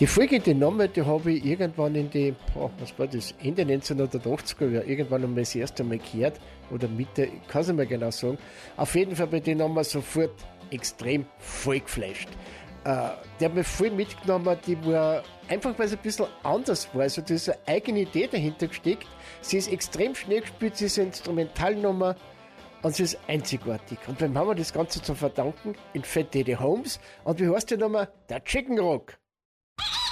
Die folgende Nummer, die habe ich irgendwann in die, was war das, Ende 1980er Jahre, irgendwann einmal das erste Mal gehört, oder Mitte, ich kann es nicht mehr genau sagen. Auf jeden Fall bei die Nummer sofort extrem vollgeflasht. Der hat mich voll mitgenommen, die war einfach, weil es ein bisschen anders war, also da ist eine eigene Idee dahinter gesteckt. Sie ist extrem schnell gespielt, sie ist eine Instrumentalnummer und sie ist einzigartig. Und wem haben wir das Ganze zu verdanken? In Fat Daddy Holmes. Und wie heißt die Nummer? Der Chicken Rock.